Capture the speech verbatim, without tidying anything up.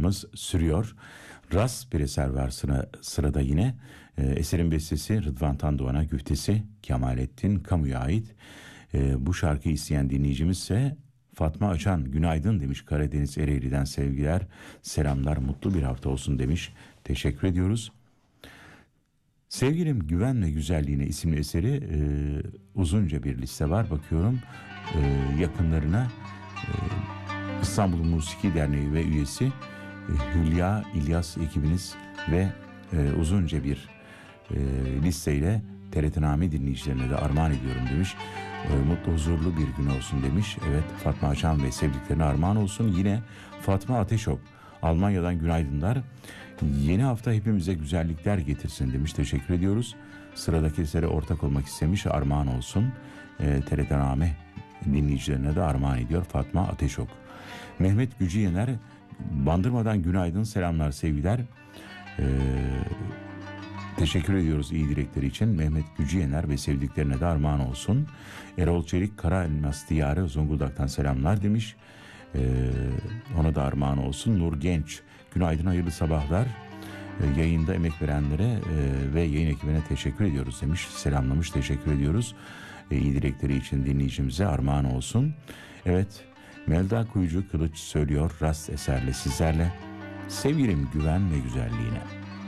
maceramız sürüyor. Rast bir eser var sıra, sırada yine. E, eserin bestesi Rıdvan Tandoğan'a, güftesi Kemalettin Kamu'ya ait. E, bu şarkıyı isteyen dinleyicimiz ise Fatma Açan. Günaydın demiş, Karadeniz Ereğli'den sevgiler, selamlar, mutlu bir hafta olsun demiş. Teşekkür ediyoruz. Sevgilim Güven ve Güzelliğine isimli eseri e, uzunca bir liste var. Bakıyorum e, yakınlarına e, İstanbul Musiki Derneği ve üyesi e, Hülya İlyas ekibiniz ve e, uzunca bir e, listeyle T R T Name dinleyicilerine de armağan ediyorum demiş. E, mutlu huzurlu bir gün olsun demiş. Evet, Fatma Açan ve sevdiklerine armağan olsun. Yine Fatma Ateşok Almanya'dan günaydınlar. Yeni hafta hepimize güzellikler getirsin demiş. Teşekkür ediyoruz. Sıradaki esere ortak olmak istemiş, armağan olsun. E, T R T Name dinleyicilerine de armağan ediyor Fatma Ateşok. Mehmet Gücü Yener Bandırma'dan günaydın, selamlar, sevgiler. E, teşekkür ediyoruz iyi dilekleri için. Mehmet Gücü Yener ve sevdiklerine de armağan olsun. Erol Çelik Kara Elmas Diyarı Zonguldak'tan selamlar demiş. E, ona da armağan olsun. Nur Genç günaydın, hayırlı sabahlar. E, yayında emek verenlere e, ve yayın ekibine teşekkür ediyoruz demiş. Selamlamış, teşekkür ediyoruz. E, iyi dilekleri için dinleyicimize armağan olsun. Evet, Melda Kuyucu Kılıç söylüyor Rast eserle sizlerle. Sevgilim Güven ve Güzelliğine.